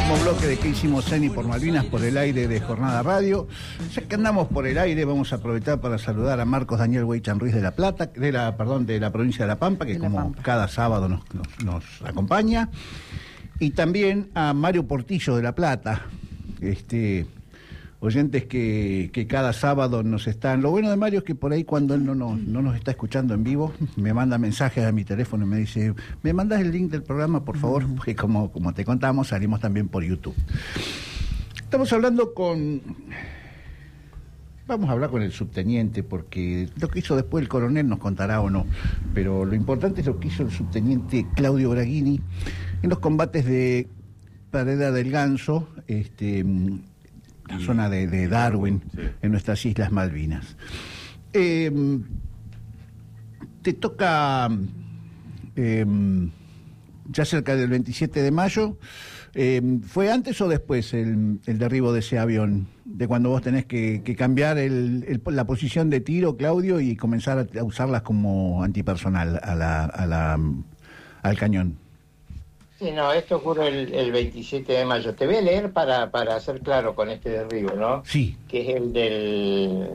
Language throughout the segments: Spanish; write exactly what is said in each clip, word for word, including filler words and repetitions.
último bloque de ¿Qué hicimos, Ceni por Malvinas? Por el aire de Jornada Radio. Ya que andamos por el aire, vamos a aprovechar para saludar a Marcos Daniel Weichan Ruiz de La Plata, de la, perdón, de la provincia de La Pampa, que como Pampa. cada sábado nos, nos, nos acompaña. Y también a Mario Portillo de La Plata, este, oyentes que, que cada sábado nos están... Lo bueno de Mario es que por ahí cuando él no nos, no nos está escuchando en vivo, me manda mensajes a mi teléfono y me dice, ¿me mandas el link del programa, por favor? Porque como, como te contamos, salimos también por YouTube. Estamos hablando con... Vamos a hablar con el subteniente, porque lo que hizo después el coronel nos contará o no, pero lo importante es lo que hizo el subteniente Claudio Braghini en los combates de Pradera del Ganso, este... la zona de, de Darwin, sí, en nuestras Islas Malvinas. Eh, te toca eh, ya cerca del veintisiete de mayo. Eh, ¿Fue antes o después el, el derribo de ese avión? De cuando vos tenés que, que cambiar el, el, la posición de tiro, Claudio, y comenzar a, a usarlas como antipersonal a la, a la, al cañón. Sí, no, esto ocurre el, el veintisiete de mayo. Te voy a leer para, para ser claro con este derribo, ¿no? Sí. Que es el del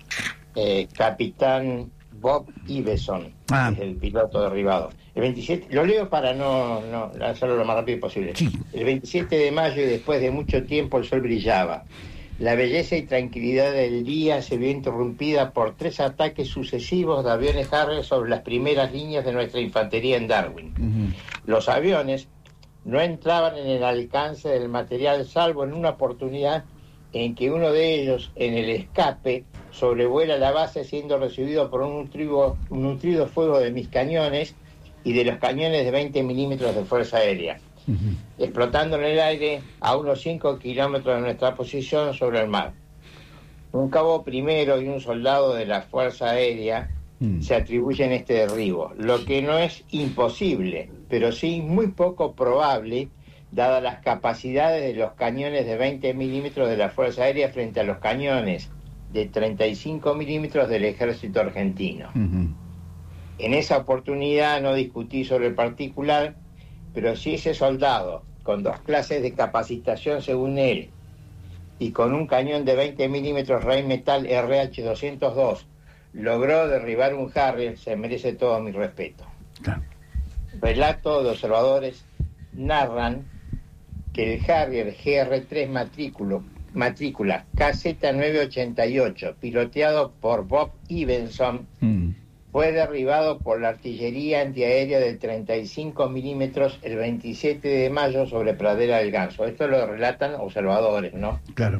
eh, capitán Bob Iveson, ah. que es el piloto derribado. El veintisiete, lo leo para no, no hacerlo lo más rápido posible. Sí. El veintisiete de mayo, y después de mucho tiempo, el sol brillaba. La belleza y tranquilidad del día se vio interrumpida por tres ataques sucesivos de aviones Harrier sobre las primeras líneas de nuestra infantería en Darwin. Uh-huh. Los aviones no entraban en el alcance del material, salvo en una oportunidad en que uno de ellos, en el escape, sobrevuela la base siendo recibido por un nutrido, un nutrido fuego de mis cañones y de los cañones de veinte milímetros de fuerza aérea, uh-huh, explotando en el aire a unos cinco kilómetros de nuestra posición sobre el mar. Un cabo primero y un soldado de la Fuerza Aérea uh-huh se atribuyen este derribo, lo que no es imposible, pero sí muy poco probable, dadas las capacidades de los cañones de veinte milímetros de la Fuerza Aérea frente a los cañones de treinta y cinco milímetros del ejército argentino. Uh-huh. En esa oportunidad no discutí sobre el particular, pero si ese soldado, con dos clases de capacitación según él, y con un cañón de veinte milímetros Rheinmetall R H doscientos dos, logró derribar un Harrier, se merece todo mi respeto. Claro. Relato de observadores narran que el Harrier G R tres matrículo, matrícula K Z nueve ochenta y ocho, piloteado por Bob Iveson, mm. fue derribado por la artillería antiaérea de treinta y cinco milímetros el veintisiete de mayo sobre Pradera del Ganso. Esto lo relatan observadores, ¿no? Claro.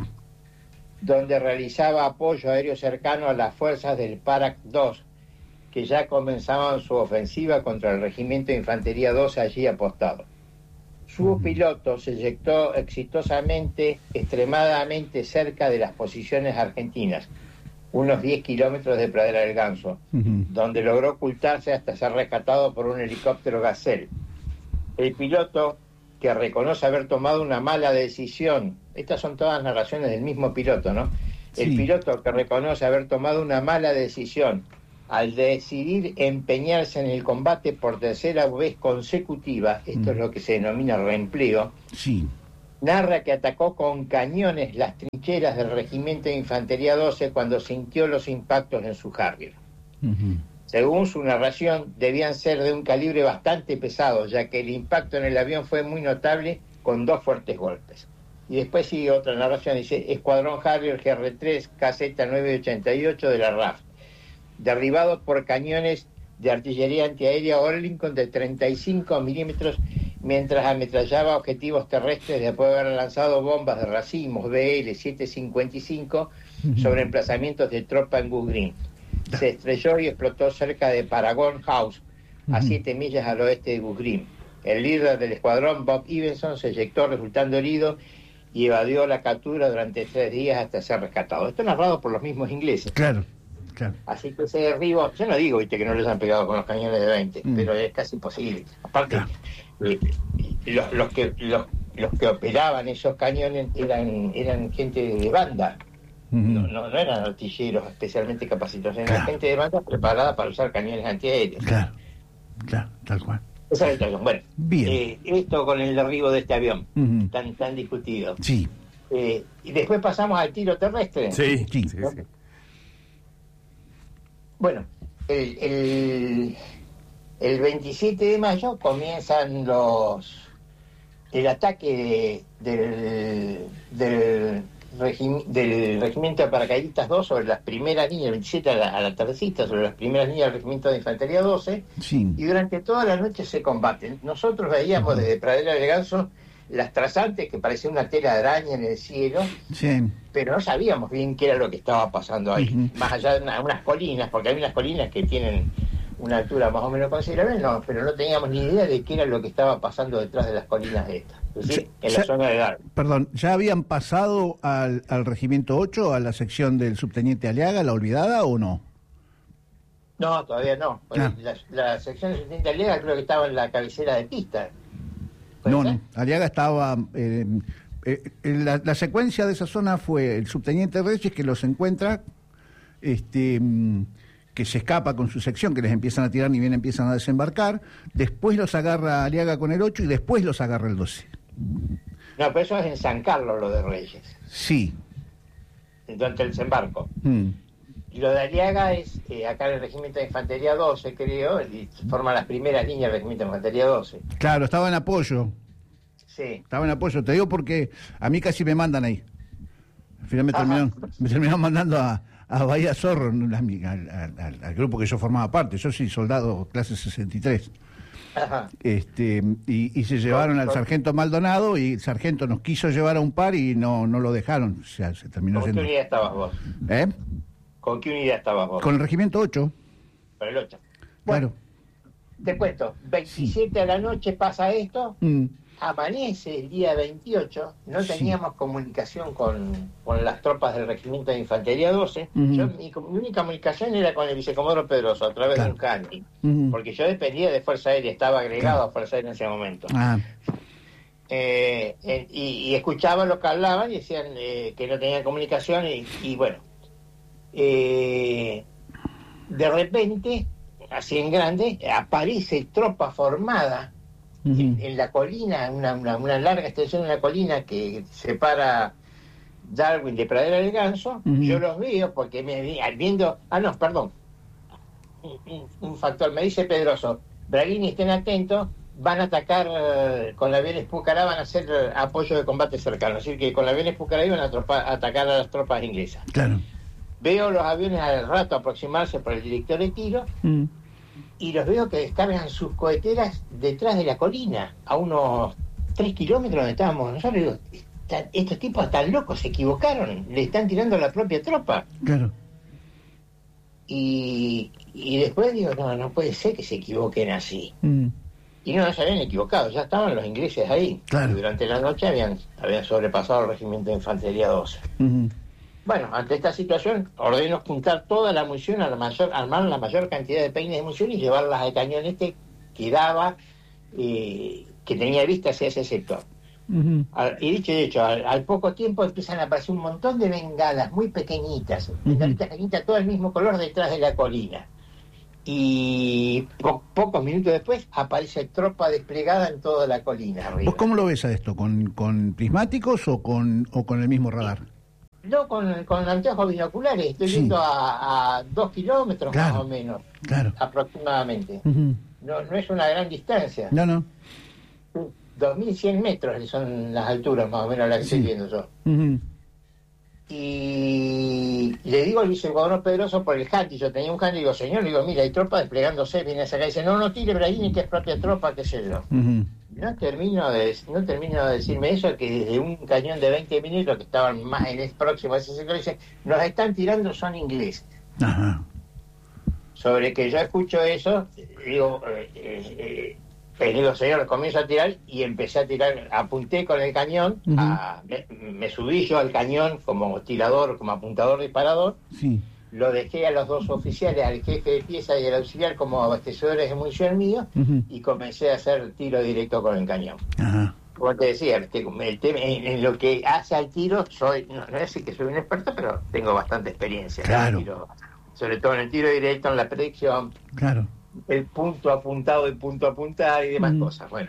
Donde realizaba apoyo aéreo cercano a las fuerzas del Parak dos, que ya comenzaban su ofensiva contra el Regimiento de Infantería dos allí apostado. Su uh-huh piloto se eyectó exitosamente extremadamente cerca de las posiciones argentinas, unos diez kilómetros de Pradera del Ganso, uh-huh, donde logró ocultarse hasta ser rescatado por un helicóptero Gazelle. El piloto, que reconoce haber tomado una mala decisión, estas son todas narraciones del mismo piloto, ¿no? Sí. El piloto que reconoce haber tomado una mala decisión al decidir empeñarse en el combate por tercera vez consecutiva, esto uh-huh es lo que se denomina reempleo, sí, narra que atacó con cañones las trincheras del Regimiento de Infantería doce cuando sintió los impactos en su Harrier. Uh-huh. Según su narración, debían ser de un calibre bastante pesado, ya que el impacto en el avión fue muy notable con dos fuertes golpes. Y después sigue otra narración, dice, Escuadrón Harrier G R tres K Z nueve ochenta y ocho de la R A F, derribado por cañones de artillería antiaérea Oerlikon de treinta y cinco milímetros mientras ametrallaba objetivos terrestres después de haber lanzado bombas de racimos B L setecientos cincuenta y cinco sobre emplazamientos de tropa en Goose Green. Se estrelló y explotó cerca de Paragon House, a siete millas al oeste de Goose Green. El líder del escuadrón, Bob Iveson, se eyectó resultando herido y evadió la captura durante tres días hasta ser rescatado. Esto narrado por los mismos ingleses. Claro, claro. Así que ese derribo, yo no digo, viste, que no les han pegado con los cañones de veinte, mm. pero es casi imposible. Aparte, claro, eh, los, los, que, los, los que operaban esos cañones eran, eran gente de banda. No, no, no eran artilleros especialmente capacitados, eran claro, gente de banda preparada para usar cañones antiaéreos. Claro, claro, tal cual. Esa es la situación. Bueno, bien. Eh, esto con el derribo de este avión, Uh-huh. tan tan discutido. Sí. Eh, y después pasamos al tiro terrestre. Sí, Sí. sí, ¿no? sí. Bueno, el, el, el veintisiete de mayo comienzan los el ataque de, del, del, regim, del Regimiento de Paracaidistas dos sobre las primeras líneas, el veintisiete a la, a la tardecita, sobre las primeras líneas del Regimiento de Infantería doce, Sí. y durante toda la noche se combaten. Nosotros veíamos uh-huh. desde Pradera del Ganso las trazantes que parecía una tela de araña en el cielo, Sí. pero no sabíamos bien qué era lo que estaba pasando ahí, Uh-huh. más allá de una, unas colinas, porque hay unas colinas que tienen una altura más o menos considerable, no, pero no teníamos ni idea de qué era lo que estaba pasando detrás de las colinas de estas, es decir, en ya, la zona de Dar. Perdón, ¿ya habían pasado al, al Regimiento ocho, a la sección del subteniente Aliaga, la olvidada, o no? No, todavía no. Ah. La, la sección del subteniente Aliaga creo que estaba en la cabecera de pista. No, no, Aliaga estaba... Eh, eh, la, la secuencia de esa zona fue el subteniente Reyes, que los encuentra, este, que se escapa con su sección, que les empiezan a tirar ni bien empiezan a desembarcar, después los agarra Aliaga con el ocho y después los agarra el doce. No, pero eso es en San Carlos, lo de Reyes. Sí. Durante el desembarco. Mm. Y lo de Aliaga es eh, acá en el Regimiento de Infantería doce, creo, y forma las primeras líneas del Regimiento de Infantería doce. Claro, estaba en apoyo. Sí. Estaba en apoyo, te digo porque a mí casi me mandan ahí. Al final me Ajá. terminaron, me terminaron mandando a, a Bahía Zorro, al, al, al, al grupo que yo formaba parte. Yo sí, soldado clase sesenta y tres. Ajá. Este, y, y se llevaron al sargento Maldonado, y el sargento nos quiso llevar a un par y no, no lo dejaron. O sea, se terminó ¿Con yendo. qué unidad estabas vos? ¿Eh? ¿Con qué unidad estabas vos? Con el regimiento ocho. Con el ocho. Claro. Bueno, te cuento, veintisiete sí. a la noche pasa esto, mm. amanece el día veintiocho, no teníamos sí. comunicación con, con las tropas del Regimiento de Infantería doce, uh-huh. yo, mi, mi única comunicación era con el vicecomodoro Pedroso, a través claro. de un cani, uh-huh. porque yo dependía de Fuerza Aérea, estaba agregado claro. a Fuerza Aérea en ese momento. Ah. Eh, eh, y, y escuchaba lo que hablaban y decían eh, que no tenían comunicación y, y bueno, eh, de repente, así en grande, aparece tropa formada uh-huh. en, en la colina, una, una, una larga extensión de la colina que separa Darwin de Pradera del Ganso. Uh-huh. Yo los veo porque me viendo, ah no, perdón, un, un factor, me dice Pedroso, Braghini, estén atentos, van a atacar uh, con la aviones Pucará, van a hacer uh, apoyo de combate cercano, es decir que con la aviones Pucará iban a, tropa, a atacar a las tropas inglesas. Claro. Veo los aviones al rato aproximarse por el director de tiro mm. y los veo que descargan sus coheteras detrás de la colina, a unos tres kilómetros donde estábamos nosotros. Digo, estos tipos están locos, se equivocaron, le están tirando a la propia tropa. Claro. Y, y después digo, no, no puede ser que se equivoquen así. Mm. Y no, no se habían equivocado, ya estaban los ingleses ahí. Claro. Y durante la noche habían, habían sobrepasado el Regimiento de Infantería doce. Mm-hmm. Bueno, ante esta situación, ordeno juntar toda la munición, a la mayor, armar la mayor cantidad de peines de munición y llevarlas al cañón este que daba, eh, que tenía vista hacia ese sector. Uh-huh. Al, y dicho y hecho, al, al poco tiempo empiezan a aparecer un montón de bengalas muy pequeñitas, uh-huh. bengalitas pequeñitas, todo el mismo color detrás de la colina. Y po- pocos minutos después aparece tropa desplegada en toda la colina arriba. ¿Vos cómo lo ves a esto? ¿Con, con prismáticos o con, o con el mismo radar? No, con, con anteojos binoculares, estoy sí. viendo a, a dos kilómetros claro, más o menos, claro. aproximadamente. Uh-huh. No, no es una gran distancia. No, no. dos mil cien metros son las alturas más o menos las que sí. estoy viendo yo. Uh-huh. Y le digo al vicegobernador Pedroso por el handy, yo tenía un handy, digo, señor, le digo, mira, hay tropa desplegándose, viene a sacar, y dice, no, no tire Braghini, que es propia tropa, qué sé yo. Uh-huh. No termino de no termino de decirme eso, que desde un cañón de veinte minutos que estaban más en el próximo a ese sector, dice, nos están tirando, son ingleses. Ajá. Sobre que yo escucho eso, digo, eh, eh, eh, digo, señor, comienzo a tirar y empecé a tirar, apunté con el cañón, uh-huh. a, me, me subí yo al cañón como tirador, como apuntador disparador. Sí. Lo dejé a los dos oficiales, al jefe de pieza y al auxiliar como abastecedores de munición mío, uh-huh. y comencé a hacer tiro directo con el cañón. Ajá. Como te decía, el tema, en, en lo que hace al tiro, soy no, no es decir que soy un experto, pero tengo bastante experiencia. Claro. Tiro, sobre todo en el tiro directo, en la predicción. Claro. el punto apuntado y punto apuntar y demás Mm. cosas. Bueno.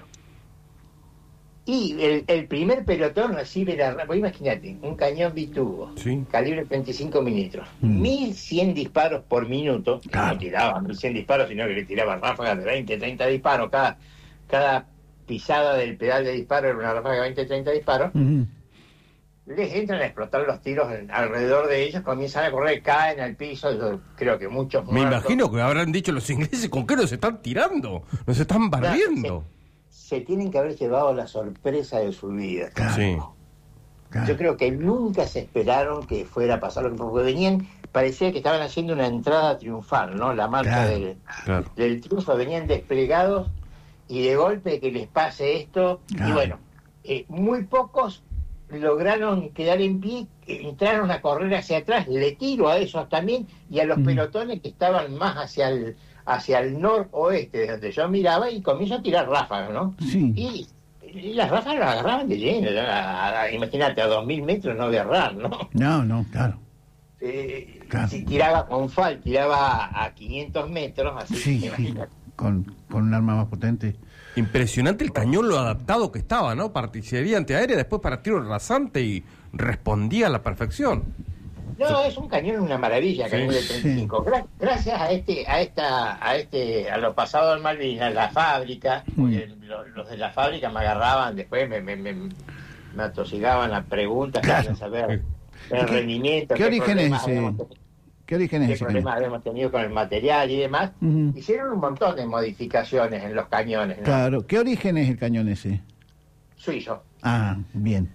Y el, el primer pelotón recibe la... Pues imagínate, un cañón bitugo, Sí. calibre treinta y cinco milímetros, Mm. mil cien disparos por minuto, que Claro. no tiraba mil cien disparos, sino que le tiraba ráfagas de veinte, treinta disparos, cada, cada pisada del pedal de disparo era una ráfaga de veinte, treinta disparos, Ujú. les entran a explotar los tiros en- alrededor de ellos, comienzan a correr, caen al piso, yo creo que muchos Me muertos. imagino que habrán dicho los ingleses, ¿con qué nos están tirando? Nos están barriendo. Se tienen que haber llevado la sorpresa de su vida. Claro. Sí. Claro. Yo creo que nunca se esperaron que fuera a pasar lo que porque venían, parecía que estaban haciendo una entrada triunfal, ¿no? La marcha Claro. del, Claro. del triunfo, venían desplegados y de golpe que les pase esto, Claro. y bueno, eh, muy pocos lograron quedar en pie, eh, entraron a correr hacia atrás, le tiro a esos también y a los Mm. pelotones que estaban más hacia el hacia el noroeste, de donde yo miraba, y comienzo a tirar ráfagas, ¿no? Sí. Y, y las ráfagas las agarraban de lleno, ya, a- a- imagínate, a dos mil metros no de errar, ¿no? No, no, claro. Eh, Claro. Si tiraba con fal, tiraba a quinientos metros, así Sí, que sí. imagínate. Con, con un arma más potente. Impresionante el cañón, lo adaptado que estaba, ¿no? Para artillería antiaérea, después para tiro rasante y respondía a la perfección. No, es un cañón, una maravilla, Sí, cañón de treinta y cinco. Gra- gracias a este, a esta, a este, a lo pasado en Malvinas, la fábrica, porque lo- los de la fábrica me agarraban, después me, me, me, me atosigaban las preguntas, Claro. querían saber el ¿Qué- rendimiento, qué origen problemas es ese? habíamos tenido- ¿Qué origen es qué ese problemas cañón? habíamos tenido con el material y demás. Ujú. Hicieron un montón de modificaciones en los cañones, ¿no? Claro. ¿Qué origen es el cañón ese? Suizo, Ah, bien.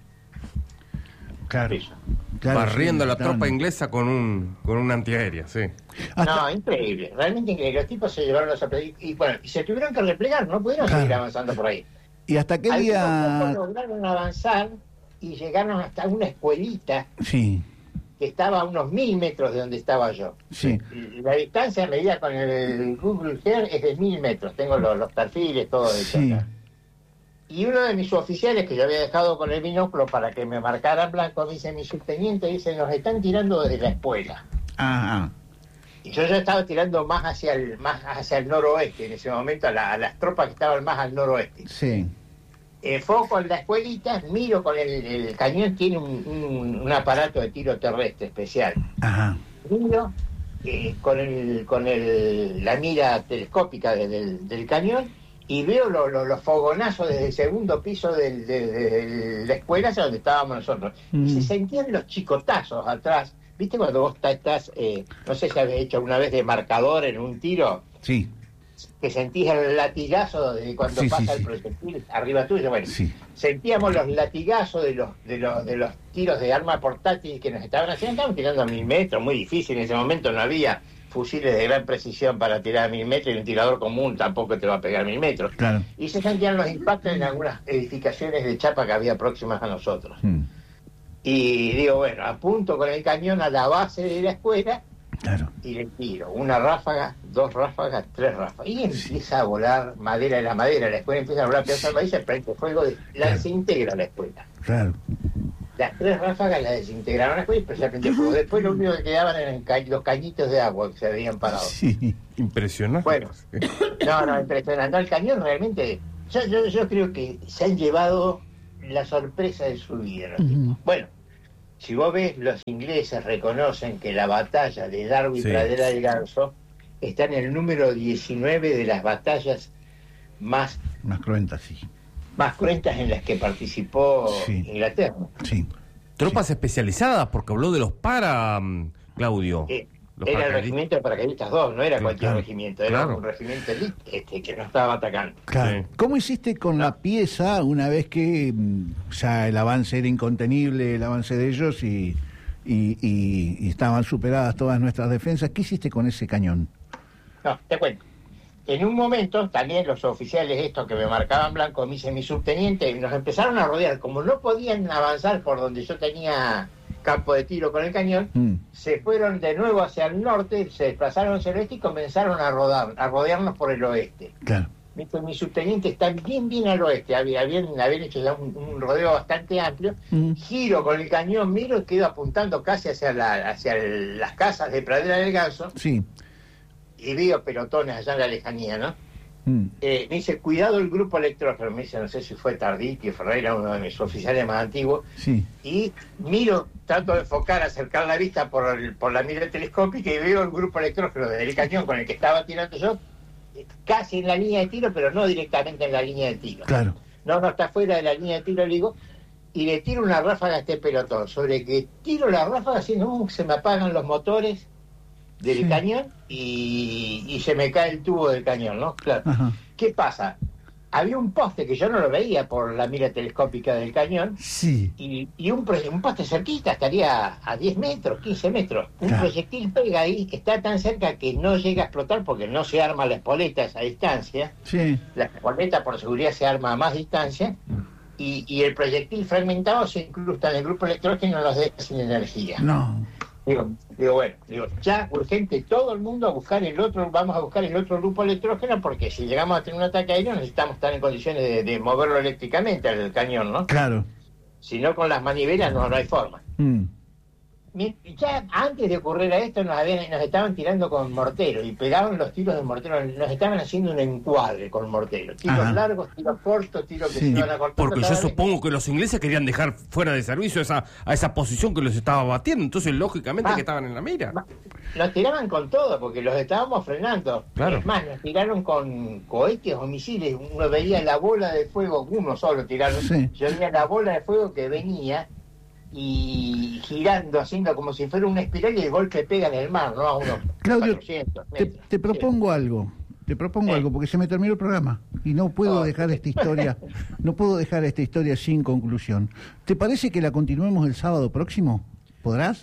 Claro. suizo. Claro, Barriendo sí, la estaban- tropa inglesa con un con una antiaérea, sí. Hasta- No, increíble, realmente increíble. Los tipos se llevaron los aprendiz y bueno, y se tuvieron que replegar, no pudieron Claro. seguir avanzando por ahí. ¿Y hasta qué Algunos día? pocos lograron avanzar y llegaron hasta una escuelita Sí, que estaba a unos mil metros de donde estaba yo. sí. La distancia medida con el Google Earth es de mil metros. Tengo los, los perfiles, todo eso. Sí. acá. Y uno de mis oficiales, que yo había dejado con el binóculo para que me marcaran blanco, me dice, mi subteniente, dice, nos están tirando desde la escuela. Ah, ah. Y yo ya estaba tirando más hacia el más hacia el noroeste en ese momento, a, la- a las tropas que estaban más al noroeste. Sí. Enfoco en la escuelita, miro con el, el cañón, tiene un, un- un aparato de tiro terrestre especial. Ajá. Miro eh, con el con el, la mira telescópica de- del, del cañón y veo lo- lo- los fogonazos desde el segundo piso del- de, de la escuela hacia donde estábamos nosotros. Mm. Y se sentían los chicotazos atrás. ¿Viste cuando vos ta- estás, eh, no sé si habéis hecho una vez de marcador en un tiro, Sí, que sentís el latigazo de cuando Sí, sí, pasa sí. el proyectil arriba tuyo? Bueno, sí. sentíamos los latigazos de los, de los de los tiros de arma portátil que nos estaban haciendo. Estaban tirando a mil metros, muy difícil. En ese momento no había fusiles de gran precisión para tirar a mil metros y un tirador común tampoco te va a pegar mil metros. Claro. Y se sentían los impactos en algunas edificaciones de chapa que había próximas a nosotros. Mm, Y digo, bueno, apunto con el cañón a la base de la escuela Claro. y le tiro una ráfaga, dos ráfagas, tres ráfagas. Y empieza a volar madera de la madera. La escuela empieza a volar piezas del maíz, se prende fuego, de- la desintegra la escuela. Claro. Las tres ráfagas la desintegraron la escuela y empezó a prender fuego. Después lo único que quedaban eran ca- los cañitos de agua que se habían parado. Sí. Impresionante. Bueno. No, no, impresionante. No, el cañón realmente, yo, yo, yo creo que se han llevado la sorpresa de su vida. los tipos. Ujú. Bueno, si vos ves, los ingleses reconocen que la batalla de Darwin Sí. Pradera del Ganso está en el número diecinueve de las batallas más, Más cruentas, sí. más cruentas en las que participó Sí. Inglaterra. Sí. Tropas especializadas, porque habló de los para, mm, Claudio. Eh, Los era el paracaidistas. regimiento de paracaidistas dos, no era Sí, cualquier claro, regimiento, era claro. un regimiento elite este, que no estaba atacando. Claro. Sí. ¿Cómo hiciste con la pieza una vez que mm, ya el avance era incontenible, el avance de ellos y, y, y- y estaban superadas todas nuestras defensas? ¿Qué hiciste con ese cañón? No, te cuento. En un momento, también los oficiales estos que me marcaban blanco, me dice mi subteniente, nos empezaron a rodear. Como no podían avanzar por donde yo tenía campo de tiro con el cañón, Mm, se fueron de nuevo hacia el norte, se desplazaron hacia el oeste y comenzaron a rodar, a rodearnos por el oeste. claro. Mi, mi subteniente está bien, bien al oeste, había- habían, habían hecho ya un, un rodeo bastante amplio. Mm, Giro con el cañón, miro y quedo apuntando casi hacia, la, hacia el- las casas de Pradera del Ganso. sí. y veo pelotones allá en la lejanía, ¿no? Mm. Eh, me dice, cuidado el grupo electrógeno, me dice, no sé si fue Tarditi, Ferreira, uno de mis oficiales más antiguos, Sí. y miro, trato de enfocar, acercar la vista por, el, por la mira telescópica y veo el grupo electrógeno del cañón con el que estaba tirando yo, casi en la línea de tiro, pero no directamente en la línea de tiro. Claro. No, no está fuera de la línea de tiro, le digo, y le tiro una ráfaga a este pelotón, sobre que tiro la ráfaga, así, no, se me apagan los motores del Sí. cañón y, y se me cae el tubo del cañón, ¿no? Claro. Ajá. ¿Qué pasa? Había un poste que yo no lo veía por la mira telescópica del cañón Sí. y, y un, pro- un poste cerquita, estaría a diez metros, quince metros. Un Claro. proyectil pega ahí, está tan cerca que no llega a explotar porque no se arma la espoleta a esa distancia. Sí. La espoleta por seguridad se arma a más distancia y, y el proyectil fragmentado se incrusta en el grupo electrógeno y nos los deja sin energía. No. Digo, digo, bueno, digo, ya urgente, todo el mundo a buscar el otro, vamos a buscar el otro grupo electrógeno porque si llegamos a tener un ataque aéreo necesitamos estar en condiciones de, de moverlo eléctricamente al cañón, ¿no? Claro. Si no, con las manivelas no, no hay forma. Mm. Mi- Ya antes de ocurrir a esto nos, habían, nos estaban tirando con mortero y pegaban los tiros de mortero, nos estaban haciendo un encuadre con mortero. Tiros Ajá. largos, tiros cortos, tiros que Sí. se iban a cortar. Porque yo supongo que los ingleses querían dejar fuera de servicio esa, a esa posición que los estaba batiendo, entonces lógicamente Ah. que estaban en la mira. Nos tiraban con todo porque los estábamos frenando. Claro. Es más, nos tiraron con cohetes o misiles. Uno veía la bola de fuego, uno solo tiraron. Sí. Yo veía la bola de fuego que venía y girando, haciendo como si fuera una espiral y de golpe pega en el mar, ¿no? A unos Claudio, cuatrocientos te, metros. te propongo algo. Te propongo Eh. algo porque se me terminó el programa y no puedo Oh. dejar esta historia, no puedo dejar esta historia sin conclusión. ¿Te parece que la continuemos el sábado próximo? ¿Podrás?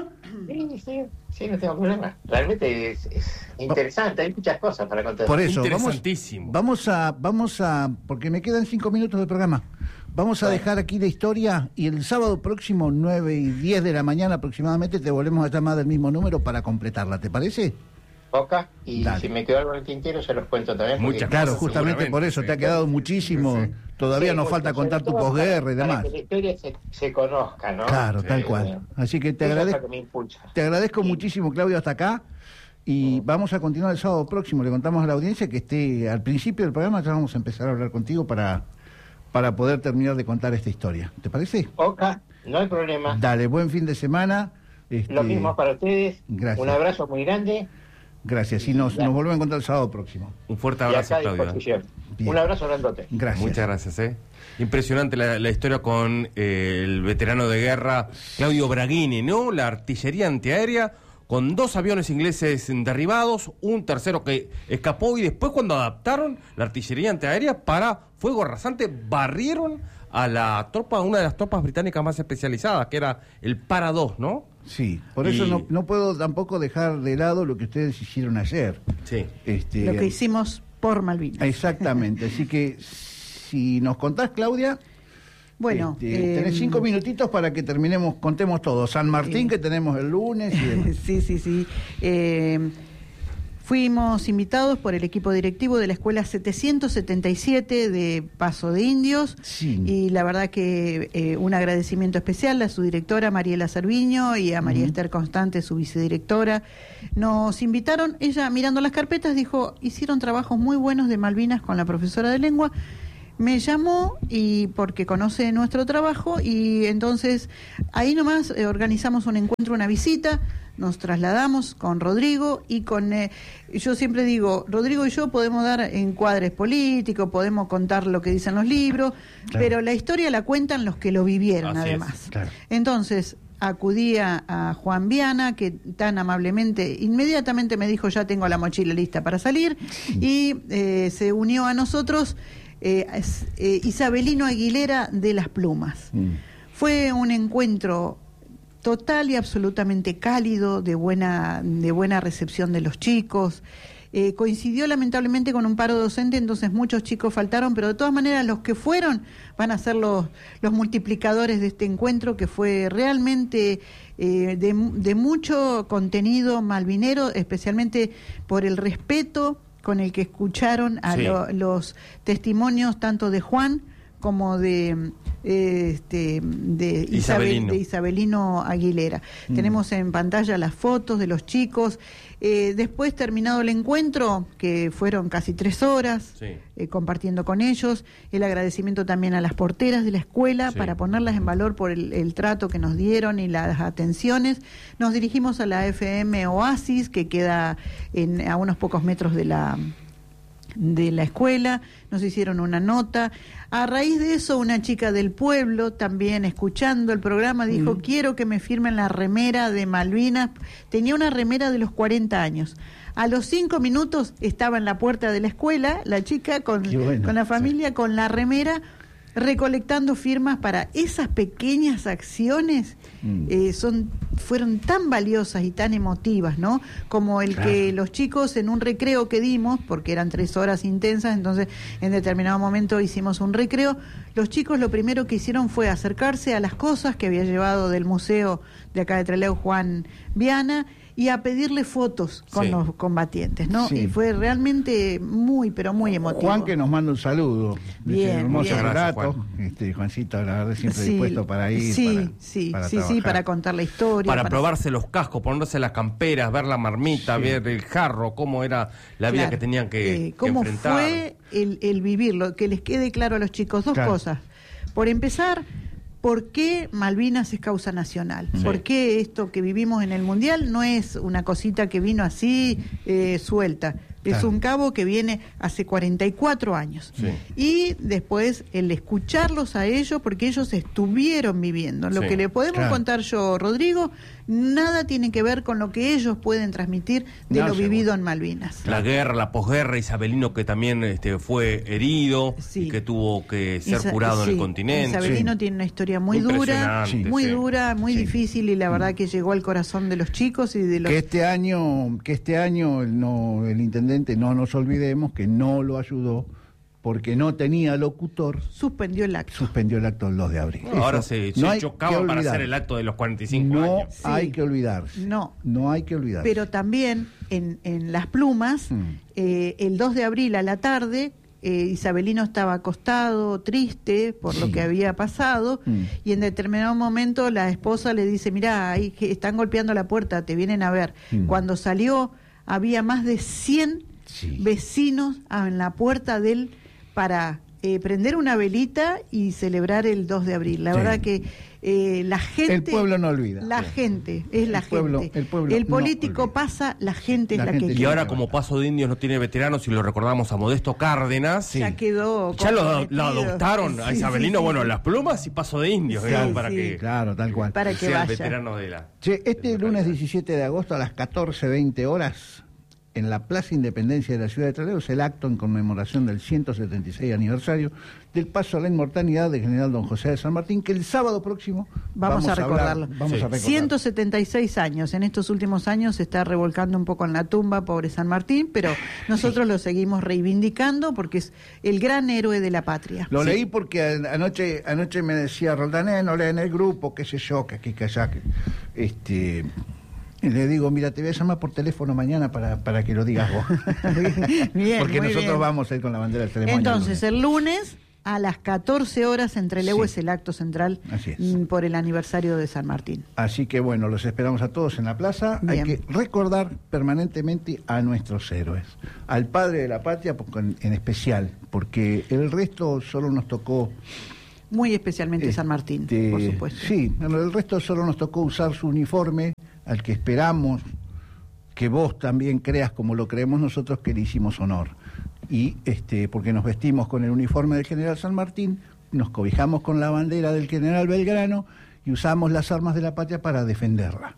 Sí, sí, sí, no tengo problema. Realmente es, es interesante, hay muchas cosas para contar. Por eso, vamos, Interesantísimo. vamos a, vamos a, porque me quedan cinco minutos de programa. Vamos a Bueno. dejar aquí la historia y el sábado próximo, nueve y diez de la mañana aproximadamente, te volvemos a llamar del mismo número para completarla. ¿Te parece? Boca, y Dale. si me quedó algo en el tintero se los cuento también. porque- Muchas Claro, cosas, justamente seguramente, por eso sí. te ha quedado muchísimo. Sí, sí. Todavía Sí, nos porque falta sobre contar tu todo posguerra y para- demás. Para que la historia se, se conozca, ¿no? Claro, tal Sí, cual. Así que te Eso es lo agradezco, que me impulsa. te agradezco muchísimo, Claudio, hasta acá. Y vamos a continuar el sábado próximo. Le contamos a la audiencia que esté al principio del programa, ya vamos a empezar a hablar contigo para, para poder terminar de contar esta historia. ¿Te parece? Boca, no hay problema. Dale, buen fin de semana. Este, Lo mismo para ustedes. Gracias. Un abrazo muy grande. Gracias. Y nos, Ya. nos volvemos a encontrar el sábado próximo. Un fuerte Y abrazo, acá a Claudio. disposición. Bien. Un abrazo grandote. Gracias. Muchas gracias, ¿eh? Impresionante la, la historia con eh, el veterano de guerra Claudio Braghini, ¿no? La artillería antiaérea con dos aviones ingleses derribados, un tercero que escapó y después cuando adaptaron la artillería antiaérea para fuego rasante, barrieron a la tropa, una de las tropas británicas más especializadas, que era el Para dos, ¿no? Sí, por eso Y- no, no puedo tampoco dejar de lado lo que ustedes hicieron ayer. Sí. Este, Lo que hicimos por Malvinas. Exactamente, así que si nos contás, Claudia, Bueno, este, tenés eh, cinco minutitos para que terminemos, contemos todo. San Martín, Sí. que tenemos el lunes y demás. sí, sí, sí. Eh, fuimos invitados por el equipo directivo de la Escuela setecientos setenta y siete de Paso de Indios. Sí. Y la verdad que eh, un agradecimiento especial a su directora Mariela Cerviño y a María Ujú. Esther Constante, su vicedirectora. Nos invitaron, ella mirando las carpetas dijo, hicieron trabajos muy buenos de Malvinas con la profesora de lengua. Me llamó y porque conoce nuestro trabajo y entonces ahí nomás eh, organizamos un encuentro, una visita, nos trasladamos con Rodrigo y con, eh, yo siempre digo, Rodrigo y yo podemos dar encuadres políticos, podemos contar lo que dicen los libros, Claro. pero la historia la cuentan los que lo vivieron Así es, además. claro. Entonces acudí a, a Juan Viana, que tan amablemente, inmediatamente me dijo, ya tengo la mochila lista para salir, y eh, se unió a nosotros eh, es- eh, Isabelino Aguilera de Las Plumas. Mm. Fue un encuentro total y absolutamente cálido, de buena, de buena recepción de los chicos. Eh, coincidió lamentablemente con un paro docente, entonces muchos chicos faltaron, pero de todas maneras los que fueron van a ser los, los multiplicadores de este encuentro, que fue realmente eh, de, de mucho contenido malvinero, especialmente por el respeto con el que escucharon a Sí. lo- los testimonios tanto de Juan como de, eh, este, de, Isabel, Isabelino. de Isabelino Aguilera. Mm. Tenemos en pantalla las fotos de los chicos. Eh, después, terminado el encuentro, que fueron casi tres horas, sí. eh, compartiendo con ellos, el agradecimiento también a las porteras de la escuela, sí. para ponerlas en valor por el, el trato que nos dieron y las atenciones. Nos dirigimos a la F M Oasis, que queda en, a unos pocos metros de la... de la escuela, nos hicieron una nota. A raíz de eso, una chica del pueblo, también escuchando el programa, dijo, mm. quiero que me firmen la remera de Malvinas. Tenía una remera de los cuarenta años. A los cinco minutos estaba en la puerta de la escuela, la chica con, bueno, con la familia, sí. con la remera, recolectando firmas para esas pequeñas acciones. Mm. eh, son fueron tan valiosas y tan emotivas, ¿no? Como el claro. que los chicos en un recreo que dimos, porque eran tres horas intensas, entonces en determinado momento hicimos un recreo, los chicos lo primero que hicieron fue acercarse a las cosas que había llevado del museo de acá de Trelew Juan Viana, y a pedirle fotos con sí. los combatientes, ¿no? Sí. Y fue realmente muy, pero muy emotivo. Juan, que nos manda un saludo. Bien, este, hermoso bien. relato. Juan. Este, Juancito, la verdad, siempre sí. dispuesto para ir. Sí, para, sí, para sí, sí, para contar la historia. Para, para probarse los cascos, ponerse las camperas, ver la marmita, sí. ver el jarro, cómo era la vida claro. que tenían que, eh, cómo que enfrentar. Cómo fue el, el vivirlo, que les quede claro a los chicos. Dos claro. cosas. Por empezar, ¿por qué Malvinas es causa nacional? Sí. ¿Por qué esto que vivimos en el Mundial no es una cosita que vino así eh, suelta? Es claro. un cabo que viene hace cuarenta y cuatro años. Sí. Y después el escucharlos a ellos, porque ellos estuvieron viviendo. Lo sí. que le podemos claro. contar yo, Rodrigo, nada tiene que ver con lo que ellos pueden transmitir de no, lo seguro. vivido en Malvinas. La guerra, la posguerra, Isabelino que también este, fue herido sí. y que tuvo que ser Isa curado sí. en el continente. Isabelino sí. tiene una historia muy dura, sí. muy sí. dura, muy sí. difícil, y la verdad que llegó al corazón de los chicos y de los... Que este año, que este año el, no, el intendente, no nos olvidemos que no lo ayudó porque no tenía locutor. Suspendió el acto. Suspendió el acto el dos de abril. No, ahora se, se no chocaba para hacer el acto de los cuarenta y cinco no años. No hay sí. que olvidarse. No. No hay que olvidarse. Pero también en, en Las Plumas, mm. eh, el dos de abril a la tarde, eh, Isabelino estaba acostado, triste por sí. lo que había pasado, mm. y en determinado momento la esposa le dice, mirá, ahí que están golpeando la puerta, te vienen a ver. Mm. Cuando salió, había más de cien sí. vecinos en la puerta de él para eh, prender una velita y celebrar el dos de abril. La sí. verdad que eh, la gente... El pueblo no olvida. La sí. gente, es la el pueblo, gente. El, pueblo el político no pasa, la gente la es la gente que... Y ahora, como Paso de Indios no tiene veteranos, y lo recordamos a Modesto Cárdenas... Sí. Ya quedó... Ya lo, lo adoptaron sí, a Isabelino, sí, sí, bueno, sí. Las Plumas y Paso de Indios, sí, ¿no? para sí. que... Claro, tal cual. Para que sea vaya. el veterano de la... Che, este lunes diecisiete de agosto a las catorce veinte horas... en la Plaza Independencia de la ciudad de Trelew, es el acto en conmemoración del ciento setenta y seis aniversario del paso a la inmortalidad del general don José de San Martín, que el sábado próximo vamos, vamos a recordarlo. Hablar, vamos sí. a recordar. ciento setenta y seis años, en estos últimos años se está revolcando un poco en la tumba, pobre San Martín, pero nosotros sí. lo seguimos reivindicando porque es el gran héroe de la patria. Lo sí. leí porque anoche anoche me decía Roldané, no leen el grupo, qué sé yo, que aquí, que allá, que este... Y le digo, mira, te voy a llamar por teléfono mañana para, para que lo digas vos. bien, porque nosotros bien. vamos a ir con la bandera del ceremonia. Entonces, el lunes a las catorce horas en Trelew sí. es el acto central por el aniversario de San Martín. Así que bueno, los esperamos a todos en la plaza. Bien. Hay que recordar permanentemente a nuestros héroes, al padre de la patria en especial, porque el resto solo nos tocó... Muy especialmente este, San Martín, por supuesto. Sí, el resto solo nos tocó usar su uniforme, al que esperamos que vos también creas como lo creemos nosotros, que le hicimos honor. Y este porque nos vestimos con el uniforme del general San Martín, nos cobijamos con la bandera del general Belgrano y usamos las armas de la patria para defenderla.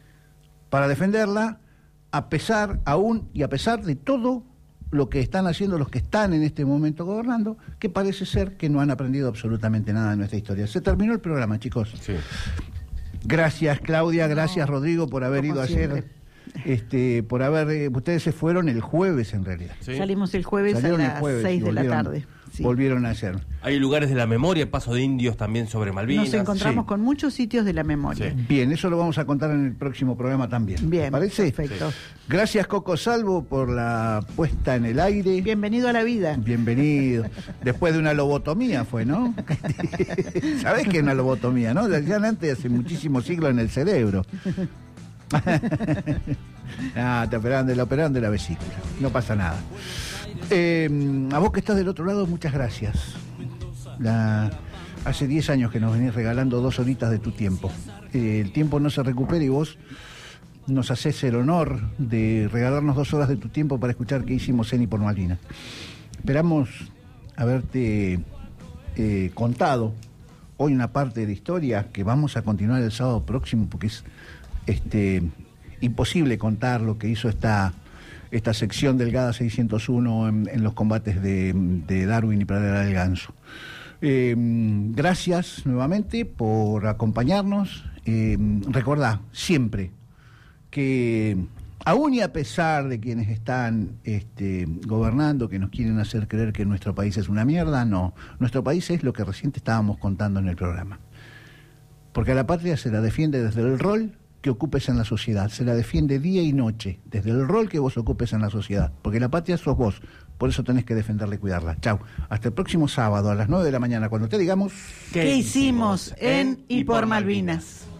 Para defenderla a pesar, aún y a pesar de todo lo que están haciendo los que están en este momento gobernando, que parece ser que no han aprendido absolutamente nada de nuestra historia. Se terminó el programa, chicos. Sí. Gracias, Claudia, gracias, no, Rodrigo, por haber ido siempre. ayer este, por haber, eh, ustedes se fueron el jueves en realidad. Sí. Salimos el jueves Salieron a el las jueves seis y de la volvieron- tarde. Sí. Volvieron ayer. Hay lugares de la memoria, Paso de Indios también sobre Malvinas. Nos encontramos sí. con muchos sitios de la memoria. Sí. Bien, eso lo vamos a contar en el próximo programa también. Bien, ¿Te parece? perfecto. Gracias, Coco Salvo, por la puesta en el aire. Bienvenido a la vida. Bienvenido. Después de una lobotomía fue, ¿no? ¿Sabés qué es una lobotomía, no? La hacían antes, hace muchísimos siglos, en el cerebro. Ah, te operaron de, la operaron de la vesícula. No pasa nada. Eh, a vos que estás del otro lado, muchas gracias. La, hace diez años que nos venís regalando dos horitas de tu tiempo. Eh, el tiempo no se recupera y vos nos haces el honor de regalarnos dos horas de tu tiempo para escuchar qué hicimos en y por Malvinas. Esperamos haberte eh, contado hoy una parte de la historia que vamos a continuar el sábado próximo, porque es este, imposible contar lo que hizo esta, esta sección delgada seiscientos uno en, en los combates de, de Darwin y Pradera del Ganso. Eh, gracias nuevamente por acompañarnos. Eh, recordá siempre que aún y a pesar de quienes están este, gobernando, que nos quieren hacer creer que nuestro país es una mierda, no. Nuestro país es lo que recién te estábamos contando en el programa. Porque a la patria se la defiende desde el rol que ocupes en la sociedad. Se la defiende día y noche, desde el rol que vos ocupes en la sociedad. Porque la patria sos vos. Por eso tenés que defenderla y cuidarla. Chau. Hasta el próximo sábado a las nueve de la mañana, cuando te digamos... ¿Qué hicimos en y por Malvinas?